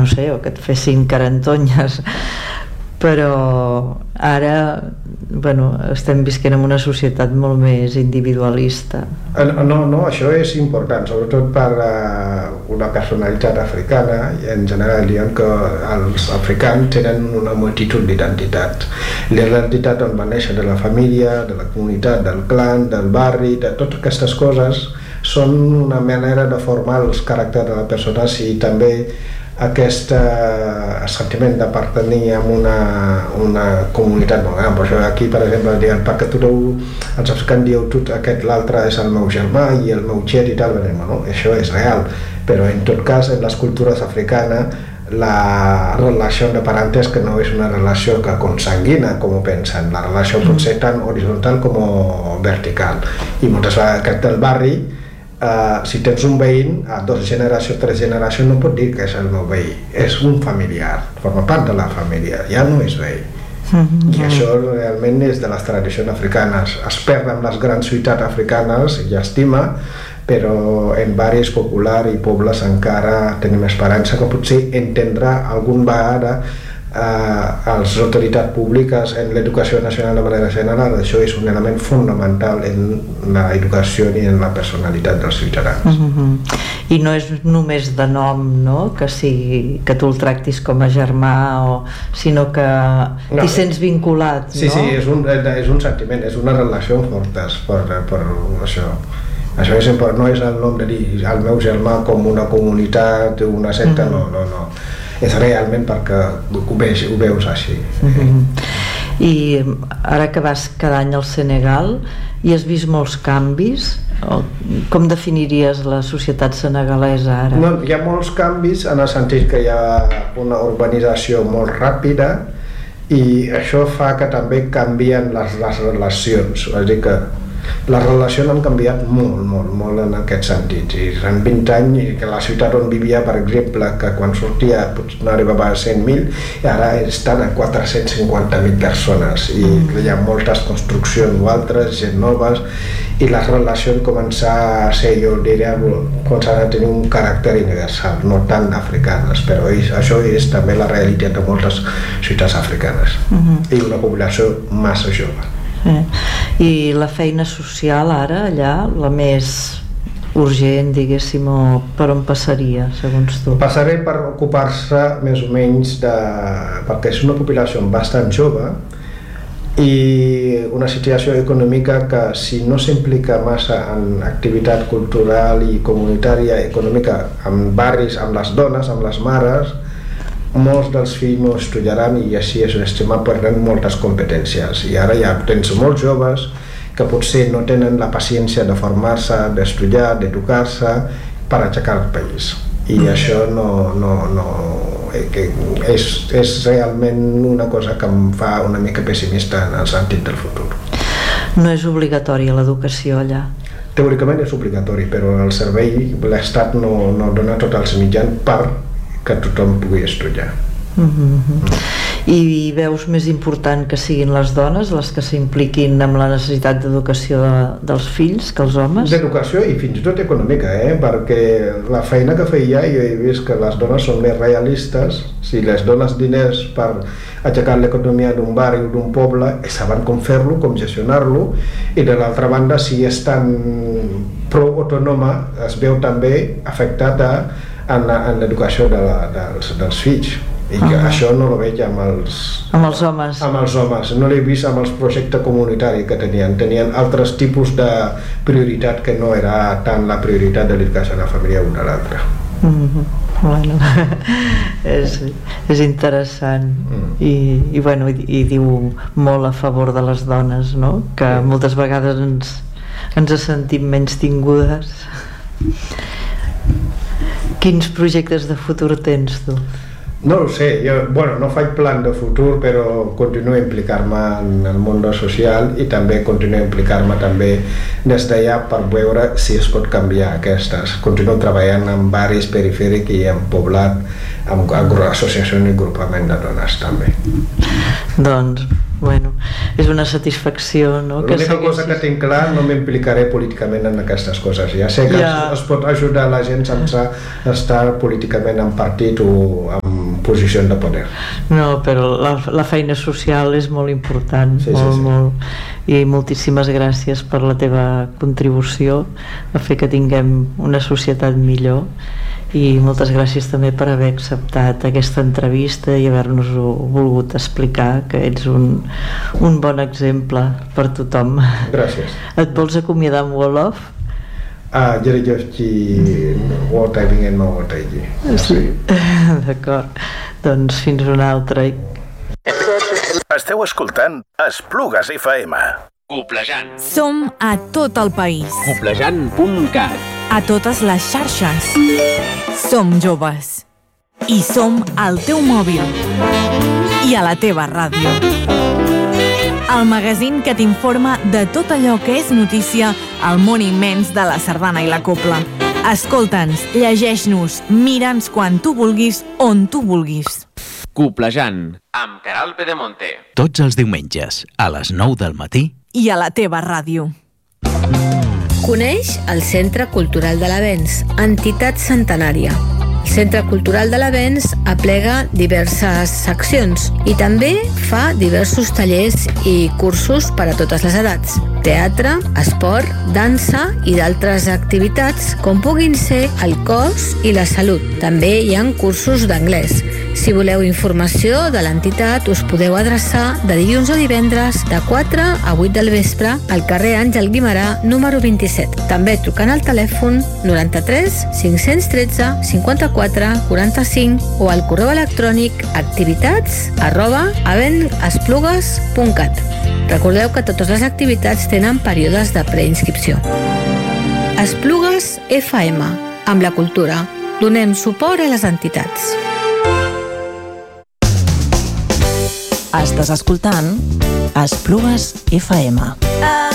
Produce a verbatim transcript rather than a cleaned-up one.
no sé, o que et fessin carantonyes, però ara, bueno, estem visquent en una societat molt més individualista. No, no, això és important, sobretot per uh, una personalitat africana. En general diem que els africans tenen una multitud d'identitats. L'identitat on va néixer, de la família, de la comunitat, del clan, del barri, de totes aquestes coses són una manera de formar els caràcters de la persona. Si també aquest uh, sentiment de pertenir a una, una comunitat molt gran, per això aquí per exemple diuen, perquè tu els africans dieu tot aquest, l'altre és el meu germà i el meu xiet i tal, no, això és real, però en tot cas en les cultures africanes la relació de parentesc no és una relació que consanguina com ho pensen, la relació pot ser tant horitzontal com vertical, i moltes vegades aquest del barri, Uh, si tens un veí a dos generacions, tres generacions, no pot dir que és el meu veí, és un familiar, forma part de la família, ja no és veí. Mm-hmm. I això realment és de les tradicions africanes. Es perd amb les grans ciutats africanes i estima, però en barris populars i pobles encara tenim esperança que potser entendrà algun vegada eh, les autoritats públiques en l'educació nacional de manera general. Això és un element fonamental en l'educació i en la personalitat dels ciutadans. Mm-hmm. I no és només de nom, no? Que, sigui, que tu el tractis com a germà, o, sinó que no, t'hi sents vinculat, sí, no? Sí, és un, és un sentiment, és una relació forta per, per això. Això és important, no és el nom de dir el meu germà com una comunitat, una secta, mm-hmm. no, no, no. És realment perquè ho veus, ho veus així. Mm-hmm. I ara que vas cada any al Senegal i has vist molts canvis, com definiries la societat senegalesa ara? No, hi ha molts canvis en el sentit que hi ha una urbanització molt ràpida i això fa que també canvien les, les relacions, és a dir que les relacions han canviat molt, molt, molt en aquest sentit. I en vint anys, que la ciutat on vivia, per exemple, que quan sortia no arribava a cent mil, i ara estan a quatre-cents cinquanta mil persones, i hi ha moltes construccions o altres, gent noves, i les relacions començar a ser, jo diria, començar a tenir un caràcter universal, no tan africanes, però és, això és també la realitat de moltes ciutats africanes, uh-huh. i una població massa jove. Eh. I la feina social ara allà, la més urgent, diguéssim, o per on passaria, segons tu? Passaré per ocupar-se més o menys de... perquè és una població bastant jove i una situació econòmica que, si no s'implica massa en activitat cultural i comunitària econòmica amb barris, amb les dones, amb les mares, molts dels fills no estudiaran i així és estimat, perdran moltes competències. I ara ja tens molts joves que potser no tenen la paciència de formar-se, d'estudiar, d'educar-se per aixecar el país. I mm. això no, no, no, que és, és realment una cosa que em fa una mica pessimista en el sentit del futur. No és obligatòria l'educació allà? Teòricament és obligatori, però el servei, l'Estat no, no dona tots els mitjans per que tothom pugui estudiar. Mm-hmm. I veus més important que siguin les dones les que s'impliquin amb la necessitat d'educació de, dels fills que els homes? D'educació i fins i tot econòmica, eh? Perquè la feina que feia jo he vist que les dones són més realistes. Si les dones diners per aixecar l'economia d'un barri o d'un poble, saben com fer-lo, com gestionar-lo, i de l'altra banda, si és tan prou autònoma, es veu també afectat a en l'educació de la, dels, dels fills, i que uh-huh. això no ho veig amb els, amb els homes. Amb els homes. No l'he vist amb els projectes comunitaris que tenien. Tenien altres tipus de prioritat que no era tant la prioritat de l'educació de la família una a l'altra. Uh-huh. Bueno, és, és interessant mm. I, i, bueno, i, i diu molt a favor de les dones, no? Que sí. Moltes vegades ens, ens sentim menys tingudes. Quins projectes de futur tens tu? No ho sé, jo bueno, no faig plan de futur, però continuo a implicar-me en el món social i també continuo a implicar-me també des d'allà per veure si es pot canviar aquestes. Continuo treballant en barris perifèrics i en poblat, amb associacions i grupament de dones també. Doncs, bueno, és una satisfacció, no? L'única cosa que tinc clar, no m'implicaré políticament en aquestes coses. Ja sé que ja. es, es pot ajudar la gent sense estar políticament en partit o amb posicions de poder. No, però la, la feina social és molt important, sí, molt, sí, sí. molt, i moltíssimes gràcies per la teva contribució a fer que tinguem una societat millor, i moltes gràcies també per haver acceptat aquesta entrevista i haver-nos-ho volgut explicar, que ets un, un bon exemple per tothom. Gràcies. Et vols acomiadar amb Wolof? Ah, jërëjëf ci wootaay bi ngeen ma wootaay ji. Sí, d'acord. Doncs fins una altra. Esteu escoltant Esplugues F M. Coplejant. Som a tot el país. Coplejant punt cat. A totes les xarxes. Som joves. I som al teu mòbil. I a la teva ràdio. El magazín que t'informa de tot allò que és notícia al món immens de la sardana i la copla. Escolta'ns, llegeix-nos, mira'ns quan tu vulguis, on tu vulguis. Coplejant, amb Queralt Pedemonte. Tots els diumenges, a les nou del matí. I a la teva ràdio. Coneix el Centre Cultural de l'Avenç, entitat centenària. El Centre Cultural de l'Avenç aplega diverses seccions i també fa diversos tallers i cursos per a totes les edats. Teatre, esport, dansa i d'altres activitats com puguin ser el cos i la salut. També hi ha cursos d'anglès. Si voleu informació de l'entitat, us podeu adreçar de dilluns a divendres de quatre a vuit del vespre al carrer Àngel Guimerà, número vint-i-set. També trucant al telèfon noranta-tres cinc-cents tretze cinquanta-quatre quaranta-cinc o al correu electrònic activitats arroba avenesplugues punt cat. Recordeu que totes les activitats tenen períodes de preinscripció. Esplugues F M. Amb la cultura, donem suport a les entitats. Estàs escoltant Esplugues F M.